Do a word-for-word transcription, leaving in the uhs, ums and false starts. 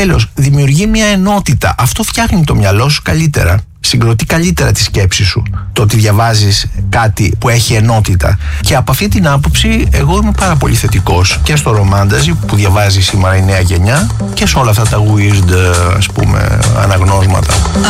τέλος, δημιουργεί μια ενότητα. Αυτό φτιάχνει το μυαλό σου καλύτερα. Συγκροτεί καλύτερα τη σκέψη σου το ότι διαβάζεις κάτι που έχει ενότητα. Και από αυτή την άποψη εγώ είμαι πάρα πολύ θετικός και στο ρομάνταζι που διαβάζει σήμερα η νέα γενιά και σε όλα αυτά τα weird, ας πούμε, αναγνώσματα.